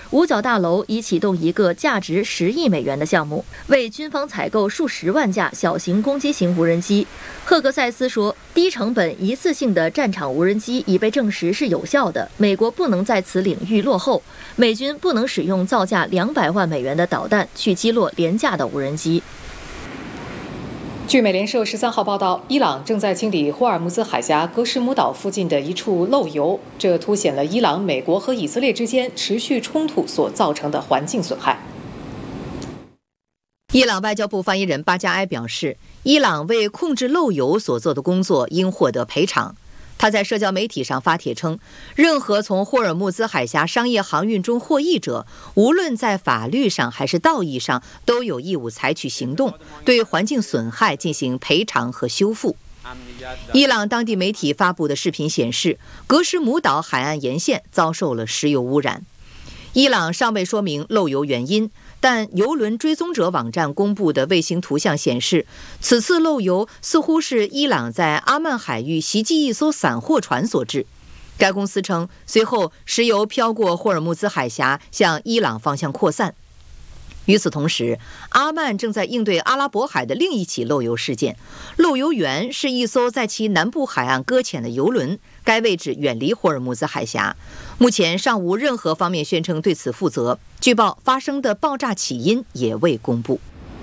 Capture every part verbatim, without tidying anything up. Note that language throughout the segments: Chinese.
五角大楼已启动一个价值十亿美元的项目，为军方采购数十万架小型攻击型无人机。赫格塞斯说，低成本一次性的战场无人机已被证实是有效的，美国不能在此领域落后，美军不能使用造价两百万美元的导弹去击落廉价的无人机。 据美联社十三号报道，伊朗正在清理霍尔木兹海峡格什姆岛附近的一处漏油，这凸显了伊朗、美国和以色列之间持续冲突所造成的环境损害。 伊朗外交部发言人巴加埃表示，伊朗为控制漏油所做的工作应获得赔偿。他在社交媒体上发帖称，任何从霍尔木兹海峡商业航运中获益者，无论在法律上还是道义上，都有义务采取行动，对环境损害进行赔偿和修复。伊朗当地媒体发布的视频显示，格什姆岛海岸沿线遭受了石油污染。伊朗尚未说明漏油原因，但油轮追踪者网站公布的卫星图像显示，此次漏油似乎是伊朗在阿曼海域袭击一艘散货船所致。该公司称，随后石油飘过霍尔木兹海峡，向伊朗方向扩散。与此同时，阿曼正在应对阿拉伯海的另一起漏油事件。漏油源是一艘在其南部海岸搁浅的油轮，该位置远离霍尔木兹海峡。目前尚无任何方面宣称对此负责。据报，发生的爆炸起因也未公布。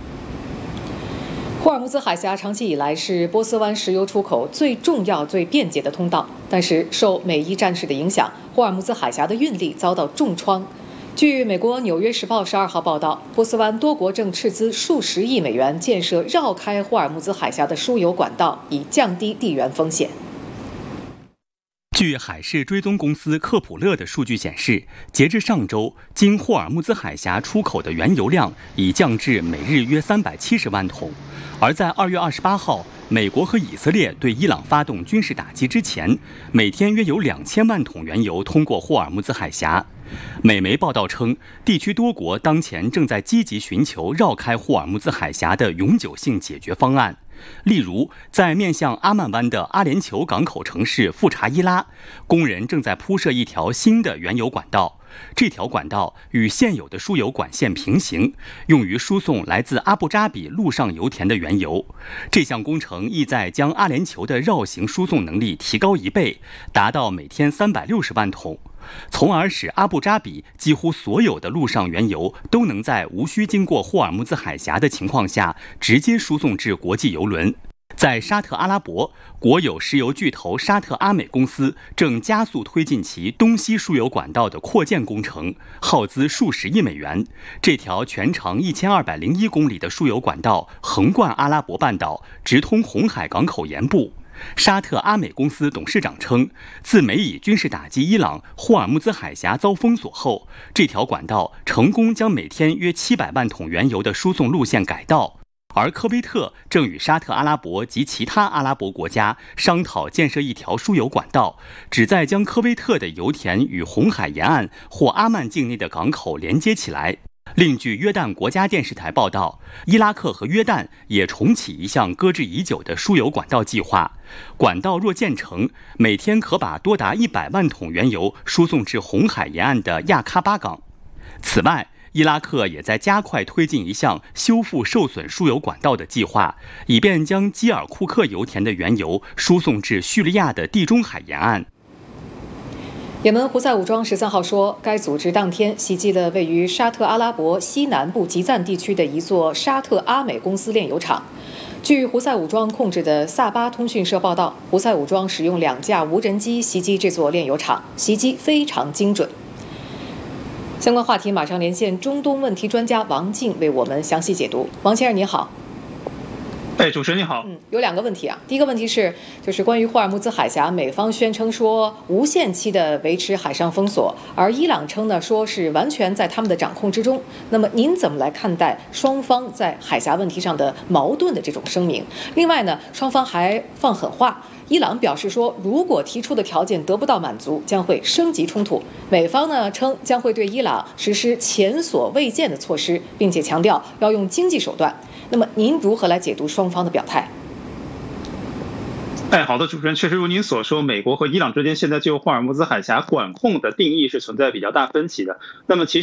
霍尔木兹海峡长期以来是波斯湾石油出口最重要、最便捷的通道，但是受美伊战事的影响，霍尔木兹海峡的运力遭到重创。据美国《纽约时报》十二号报道，波斯湾多国正斥资数十亿美元建设绕开霍尔木兹海峡的输油管道，以降低地缘风险。 据海事追踪公司科普勒的数据显示，截至上周，经霍尔木兹海峡出口的原油量已降至每日约三百七十万桶。而在二月二十八号，美国和以色列对伊朗发动军事打击之前，每天约有两千万桶原油通过霍尔木兹海峡。美媒报道称，地区多国当前正在积极寻求绕开霍尔木兹海峡的永久性解决方案。例如，在面向阿曼湾的阿联酋港口城市富查伊拉，工人正在铺设一条新的原油管道。这条管道与现有的输油管线平行，用于输送来自阿布扎比陆上油田的原油。这项工程意在将阿联酋的绕行输送能力提高一倍，达到每天三百六十万桶，从而使阿布扎比几乎所有的陆上原油都能在无需经过霍尔木兹海峡的情况下直接输送至国际油轮。在沙特阿拉伯，国有石油巨头沙特阿美公司正加速推进其东西输油管道的扩建工程，耗资数十亿美元。这条全长一千二百零一公里的输油管道横贯阿拉伯半岛，直通红海港口沿部。沙特阿美公司董事长称，自美以军事打击伊朗，霍尔木兹海峡遭封锁后，这条管道成功将每天约七百万桶原油的输送路线改道。而科威特正与沙特阿拉伯及其他阿拉伯国家商讨建设一条输油管道，旨在将科威特的油田与红海沿岸或阿曼境内的港口连接起来。另据约旦国家电视台报道，伊拉克和约旦也重启一项搁置已久的输油管道计划。管道若建成，每天可把多达一百万桶原油输送至红海沿岸的亚喀巴港。此外，伊拉克也在加快推进一项修复受损输油管道的计划，以便将基尔库克油田的原油输送至叙利亚的地中海沿岸。 也门胡塞武装十三号说，该组织当天袭击了位于沙特阿拉伯西南部吉赞地区的一座沙特阿美公司炼油厂。据胡塞武装控制的萨巴通讯社报道，胡塞武装使用两架无人机袭击这座炼油厂，袭击非常精准。相关话题马上连线中东问题专家王静为我们详细解读。王先生你好。 哎，主持人你好。 嗯，有两个问题啊。第一个问题是，就是关于霍尔木兹海峡，美方宣称说无限期的维持海上封锁，而伊朗称呢说是完全在他们的掌控之中。那么您怎么来看待双方在海峡问题上的矛盾的这种声明？另外呢，双方还放狠话。伊朗表示说，如果提出的条件得不到满足，将会升级冲突。美方呢称将会对伊朗实施前所未见的措施，并且强调要用经济手段。那么您如何来解读双方的表态？ 哎，好的，主持人，确实如您所说，美国和伊朗之间现在就霍尔木兹海峡管控的定义是存在比较大分歧的。那么其实